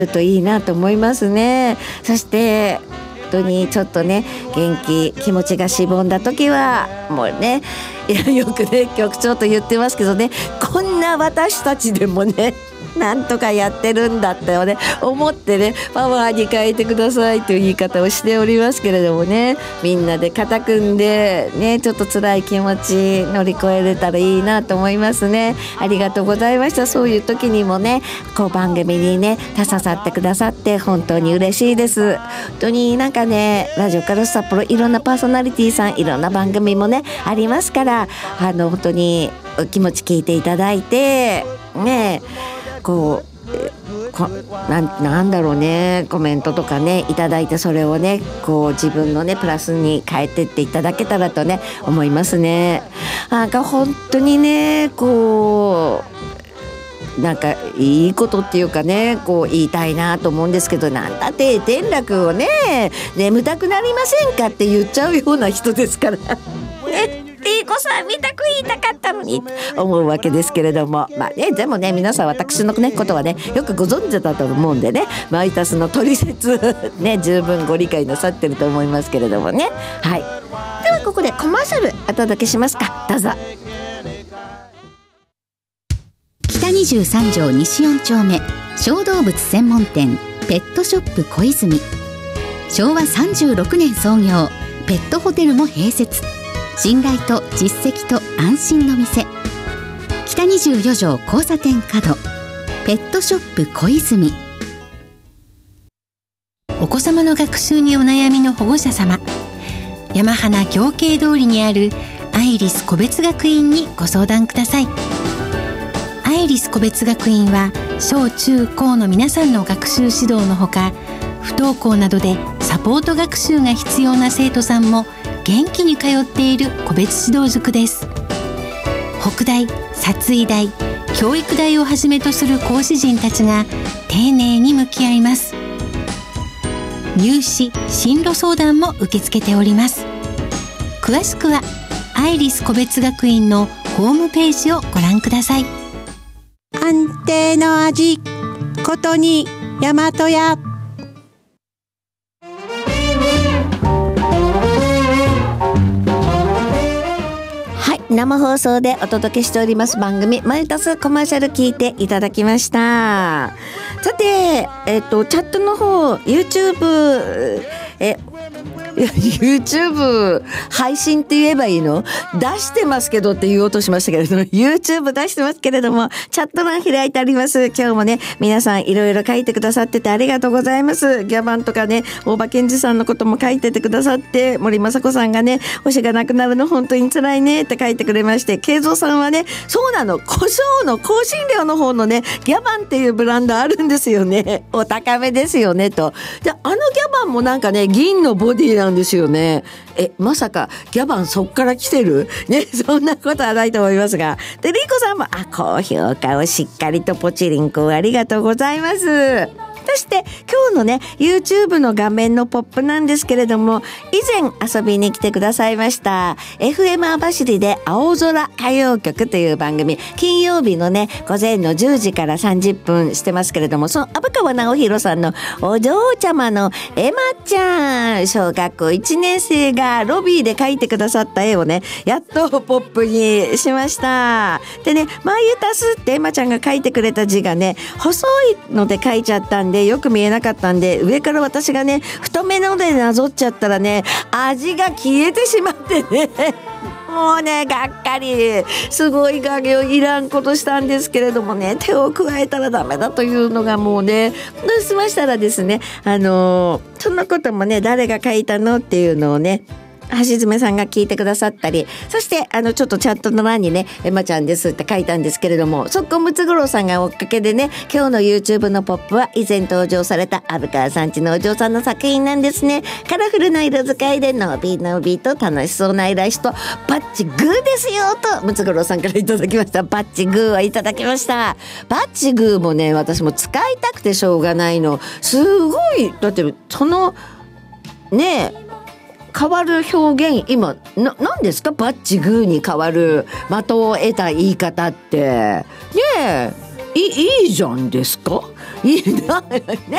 といいなと思いますね。そして本当にちょっとね気持ちがしぼんだ時はもうね、いやよくね局長と言ってますけどね、こんな私たちでもねなんとかやってるんだってね思ってね、パワーに変えてくださいという言い方をしておりますけれどもね、みんなで肩組んでね、ちょっと辛い気持ち乗り越えれたらいいなと思いますね。ありがとうございました。そういう時にもねこう番組にね携わってくださって本当に嬉しいです。本当になんかね、ラジオカルス札幌いろんなパーソナリティさんいろんな番組もねありますから、本当にお気持ち聞いていただいてね、なんだろうね、コメントとかねいただいて、それをねこう自分のねプラスに変えてっていただけたらとね思いますね。なんか本当にねなんかいいことっていうかねこう言いたいなと思うんですけど、なんだって天楽をね眠たくなりませんかって言っちゃうような人ですからね、いい子さん見たく言いたかったのに思うわけですけれども、まあね、でもね皆さん私のねことはねよくご存知だと思うんでね、マイタスの取説ね十分ご理解なさってると思いますけれどもね。はい、ではここでコマーシャルお届けしますか。どうぞ。 北23条西4丁目小動物専門店ペットショップ小泉、昭和36年創業、ペットホテルも併設、信頼と実績と安心の店、北24条交差点角ペットショップ小泉。お子様の学習にお悩みの保護者様、山花行慶通りにあるアイリス個別学院にご相談ください。アイリス個別学院は小中高の皆さんの学習指導のほか、不登校などでサポート学習が必要な生徒さんも元気に通っている個別指導塾です。北大、殺医大、教育大をはじめとする講師陣たちが丁寧に向き合います。入試・進路相談も受け付けております。詳しくはアイリス個別学院のホームページをご覧ください。 安定の味ことに大和屋。 生放送でお届けしております番組マイタスコマーシャル聞いていただきました。さて、チャットの方 YouTube 配信って言えばいいの？出してますけどって言おうとしましたけれども、YouTube 出してますけれども、チャット欄開いてあります。今日もね、皆さんいろいろ書いてくださっててありがとうございます。ギャバンとかね、大場健二さんのことも書いててくださって、森雅子さんがね、推しがなくなるの本当に辛いねって書いてくれまして、慶三さんはね、そうなの、胡椒の香辛料の方のね、ギャバンっていうブランドあるんですよね。お高めですよねと。で、ギャバンもなんかね、銀のボディなんですよね。まさかギャバンそっから来てるね、そんなことはないと思いますが。で、リコさんも高評価をしっかりとポチリンコありがとうございます。そして今日のね YouTube の画面のポップなんですけれども、以前遊びに来てくださいました FM 網走で青空歌謡曲という番組、金曜日のね午前の10時から30分してますけれども、その虻川直弘さんのお嬢ちゃまのエマちゃん、小学校1年生がロビーで描いてくださった絵をねやっとポップにしました。でね、マイユタスってエマちゃんが描いてくれた字がね細いので描いちゃったんでよく見えなかったんで、上から私がね太めのでなぞっちゃったらね味が消えてしまってねもうねがっかり、すごい影をいらんことしたんですけれどもね、手を加えたらダメだというのがもうね、どうしましたらですね、そのこともね誰が書いたのっていうのをね橋爪さんが聞いてくださったり、そしてちょっとチャットの欄にねエマちゃんですって書いたんですけれども、そこムツゴロウさんが追っかけでね、今日の YouTube のポップは以前登場された虻川さんちのお嬢さんの作品なんですね。カラフルな色使いでのびのびと楽しそうなイラスト、バッチグーですよとムツゴロウさんからいただきました。バッチグーはいただきました。バッチグーもね私も使いたくてしょうがないの。すごい、だってそのね変わる表現、今何ですか？バッチグーに変わる的を得た言い方ってねえ、いいじゃんですか。 いいなね